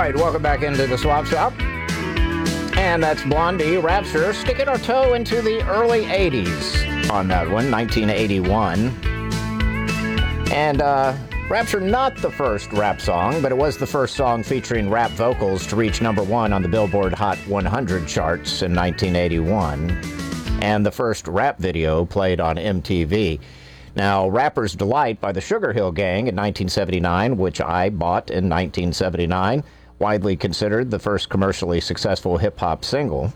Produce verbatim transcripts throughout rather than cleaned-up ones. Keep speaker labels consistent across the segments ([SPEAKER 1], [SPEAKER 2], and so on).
[SPEAKER 1] right, welcome back into the Swap Shop. And that's Blondie, Rapture, sticking our toe into the early eighties on that one, nineteen eighty-one. And uh, Rapture, not the first rap song, but it was the first song featuring rap vocals to reach number one on the Billboard Hot one hundred charts in nineteen eighty-one, and the first rap video played on M T V. Now, Rapper's Delight by the Sugar Hill Gang in nineteen seventy-nine, which I bought in nineteen seventy-nine, widely considered the first commercially successful hip-hop single.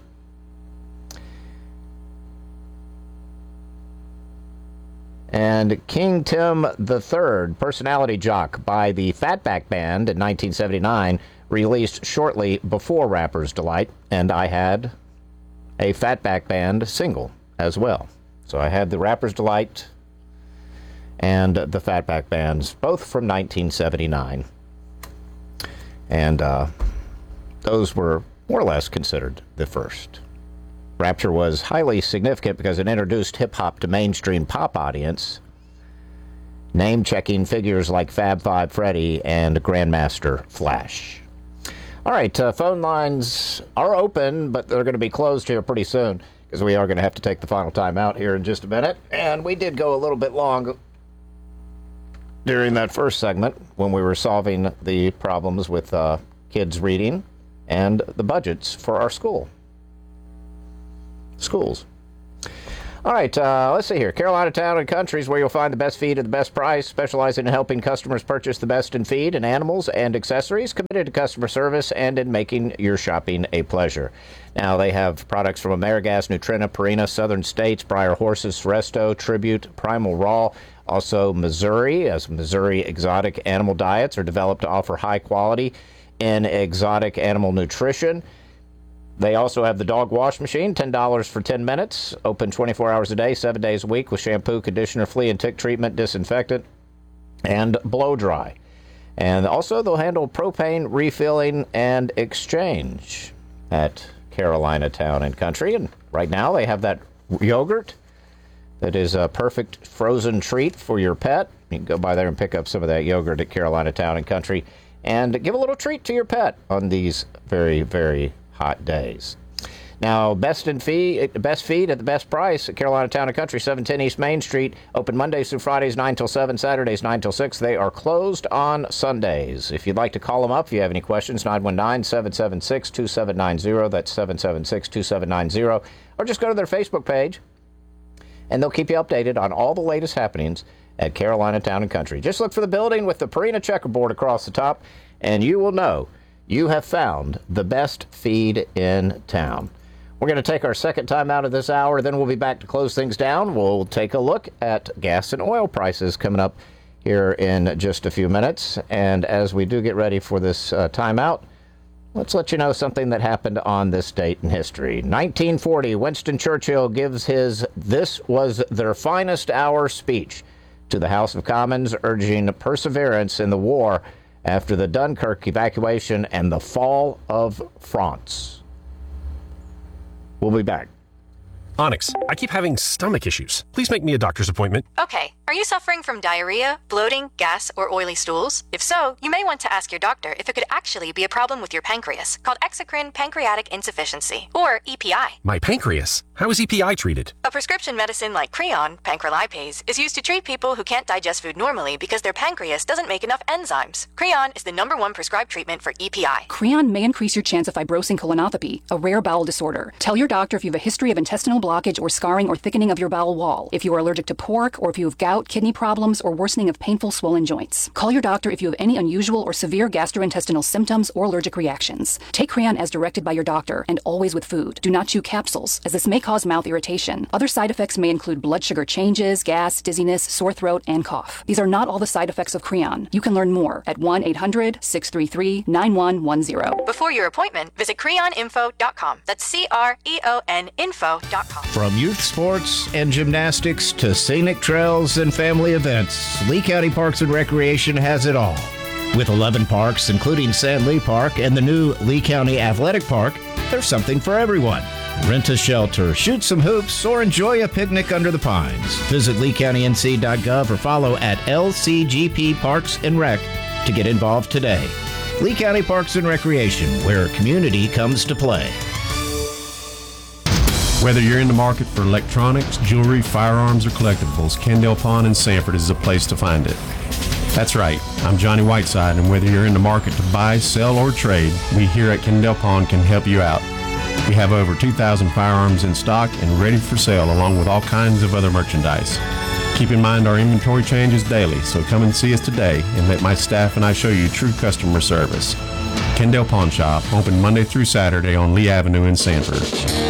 [SPEAKER 1] And King Tim the Third, Personality Jock by the Fatback Band in nineteen seventy-nine, released shortly before Rapper's Delight, and I had a Fatback Band single as well. So I had the Rapper's Delight and the Fatback Bands, both from nineteen seventy-nine. And uh, those were more or less considered the first. Rapture was highly significant because it introduced hip-hop to mainstream pop audience, name-checking figures like Fab Five Freddy and Grandmaster Flash. All right, uh, phone lines are open, but they're going to be closed here pretty soon because we are going to have to take the final time out here in just a minute. And we did go a little bit long during that first segment when we were solving the problems with uh, kids reading and the budgets for our school. Schools. All right, uh, let's see here. Carolina Town and Country is where you'll find the best feed at the best price, specializing in helping customers purchase the best in feed and animals and accessories, committed to customer service and in making your shopping a pleasure. Now, they have products from Amerigas, Nutrena, Purina, Southern States, Breyer Horses, Resto, Tribute, Primal Raw, also Missouri, as Missouri exotic animal diets are developed to offer high quality in exotic animal nutrition. They also have the dog wash machine, ten dollars for ten minutes, open twenty-four hours a day, seven days a week with shampoo, conditioner, flea and tick treatment, disinfectant, and blow dry. And also they'll handle propane refilling and exchange at Carolina Town and Country. And right now they have that yogurt that is a perfect frozen treat for your pet. You can go by there and pick up some of that yogurt at Carolina Town and Country and give a little treat to your pet on these very, very hot days. Now, best in feed, best feed at the best price at Carolina Town and Country, seven ten East Main Street. Open Mondays through Fridays, nine till seven, Saturdays, nine till six. They are closed on Sundays. If you'd like to call them up, if you have any questions, nine one nine, seven seven six, two seven nine zero. That's seven seven six, two seven nine zero. Or just go to their Facebook page, and they'll keep you updated on all the latest happenings at Carolina Town and Country. Just look for the building with the Purina checkerboard across the top, and you will know you have found the best feed in town. We're going to take our second time out of this hour, then we'll be back to close things down. We'll take a look at gas and oil prices coming up here in just a few minutes. And as we do get ready for this uh, timeout, let's let you know something that happened on this date in history. nineteen forty, Winston Churchill gives his "This was their finest hour" speech to the House of Commons, urging perseverance in the war after the Dunkirk evacuation and the fall of France. We'll be back.
[SPEAKER 2] Onyx, I keep having stomach issues. Please make me a doctor's appointment.
[SPEAKER 3] Okay, are you suffering from diarrhea, bloating, gas, or oily stools? If so, you may want to ask your doctor if it could actually be a problem with your pancreas, called exocrine pancreatic insufficiency, or E P I.
[SPEAKER 2] My pancreas? How is E P I treated?
[SPEAKER 3] A prescription medicine like Creon, pancrelipase, is used to treat people who can't digest food normally because their pancreas doesn't make enough enzymes. Creon is the number one prescribed treatment for E P I.
[SPEAKER 4] Creon may increase your chance of fibrosing colonopathy, a rare bowel disorder. Tell your doctor if you have a history of intestinal blockage or scarring or thickening of your bowel wall, if you are allergic to pork, or if you have gout, kidney problems, or worsening of painful swollen joints. Call your doctor if you have any unusual or severe gastrointestinal symptoms or allergic reactions. Take Creon as directed by your doctor, and always with food. Do not chew capsules, as this may cause mouth irritation. Other side effects may include blood sugar changes, gas, dizziness, sore throat, and cough. These are not all the side effects of Creon. You can learn more at one eight hundred, six three three, nine one one zero.
[SPEAKER 3] Before your appointment, visit creon info dot com. That's C R E O N info dot com.
[SPEAKER 1] From youth sports and gymnastics to scenic trails and family events, Lee County Parks and Recreation has it all. With eleven parks, including Sand Lee Park and the new Lee County Athletic Park, there's something for everyone. Rent a shelter, shoot some hoops, or enjoy a picnic under the pines. Visit lee county n c dot gov or follow at L C G P Parks and Rec to get involved today. Lee County Parks and Recreation, where community comes to play.
[SPEAKER 2] Whether you're in the market for electronics, jewelry, firearms, or collectibles, Kendall Pawn in Sanford is the place to find it. That's right, I'm Johnny Whiteside, and whether you're in the market to buy, sell, or trade, we here at Kendall Pawn can help you out. We have over two thousand firearms in stock and ready for sale, along with all kinds of other merchandise. Keep in mind our inventory changes daily, so come and see us today and let my staff and I show you true customer service. Kendall Pawn Shop, open Monday through Saturday on Lee Avenue in Sanford.